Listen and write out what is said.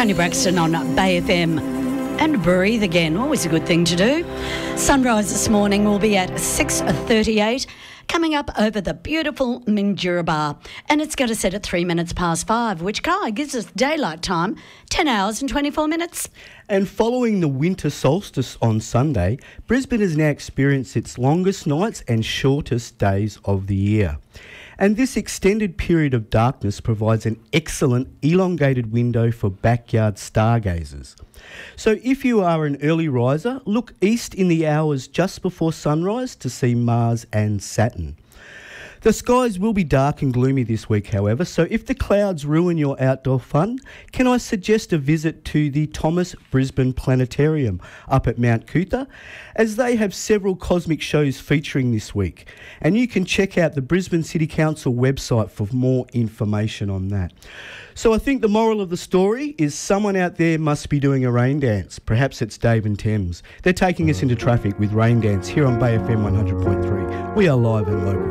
Tony Braxton on Bay FM. And breathe again, always a good thing to do. Sunrise this morning will be at 6:38, coming up over the beautiful Mildura Bar. And it's going to set at 3 minutes past 5, which gives us daylight time, 10 hours and 24 minutes. And following the winter solstice on Sunday, Brisbane has now experienced its longest nights and shortest days of the year. And this extended period of darkness provides an excellent elongated window for backyard stargazers. So if you are an early riser, look east in the hours just before sunrise to see Mars and Saturn. The skies will be dark and gloomy this week, however, so if the clouds ruin your outdoor fun, can I suggest a visit to the Thomas Brisbane Planetarium up at Mount Cootha, as they have several cosmic shows featuring this week. And you can check out the Brisbane City Council website for more information on that. So I think the moral of the story is someone out there must be doing a rain dance. Perhaps it's Dave and Thames. They're taking us into traffic with Rain Dance here on Bay FM 100.3. We are live and local.